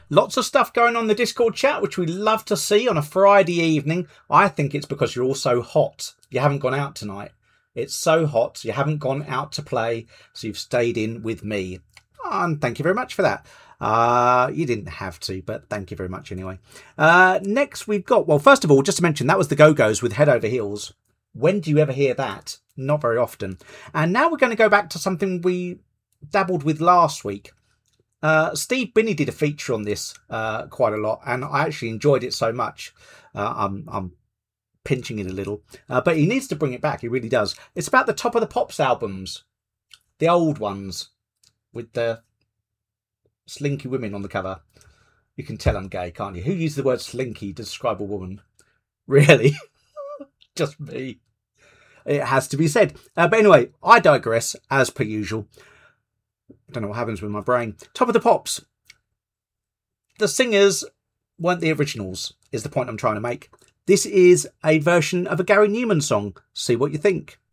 Lots of stuff going on in the Discord chat, which we love to see on a Friday evening. I think it's because you're all so hot. You haven't gone out tonight. It's so hot. You haven't gone out to play, so you've stayed in with me. And thank you very much for that. You didn't have to, but thank you very much anyway. Next we've got, well, first of all, just to mention, that was the Go-Go's with Head Over Heels. When do you ever hear that? Not very often. And now we're going to go back to something we dabbled with last week. Steve Binney did a feature on this quite a lot, and I actually enjoyed it so much. I'm pinching it a little, but he needs to bring it back. He really does. It's about the Top of the Pops albums, the old ones with the slinky women on the cover. You can tell I'm gay, can't you? Who used the word slinky to describe a woman? Really? Just me. It has to be said. But anyway, I digress, as per usual. I don't know what happens with my brain. Top of the Pops. The singers weren't the originals, is the point I'm trying to make. This is a version of a Gary Newman song. See what you think.